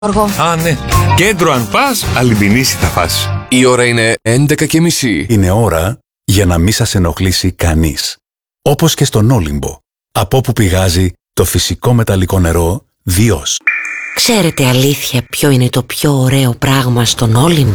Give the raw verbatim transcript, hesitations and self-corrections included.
Γιώργο. Α, ναι. Κέντρο αν πας, Αλυμπινίση θα φας. Η ώρα είναι έντεκα και μισή. Είναι ώρα για να μην σας ενοχλήσει κανείς. Όπως και στον Όλυμπο, από όπου πηγάζει το φυσικό μεταλλικό νερό Διός. Ξέρετε αλήθεια ποιο είναι το πιο ωραίο πράγμα στον Όλυμπο?